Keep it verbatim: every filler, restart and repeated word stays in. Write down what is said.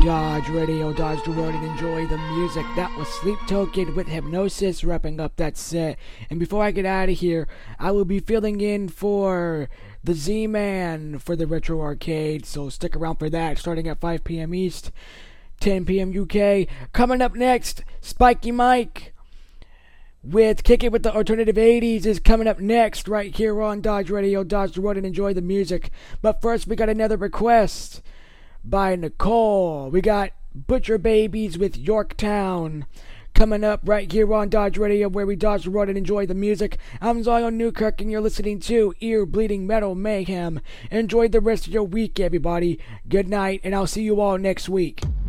Dodge Radio, dodge the road and enjoy the music. That was Sleep Token with Hypnosis wrapping up that set. And before I get out of here, I will be filling in for the Z-Man for the Retro Arcade, so stick around for that, starting at five p.m. East, ten p.m. U K. Coming up next, Spiky Mike with Kick It With The Alternative eighties is coming up next right here on Dodge Radio, dodge the road and enjoy the music. But first, we got another request by Nicole. We got Butcher Babies with Yorktown coming up right here on Dodge Radio, where we dodge the road and enjoy the music. I'm Zion Newkirk, and you're listening to Ear Bleeding Metal Mayhem. Enjoy the rest of your week, everybody. Good night, and I'll see you all next week.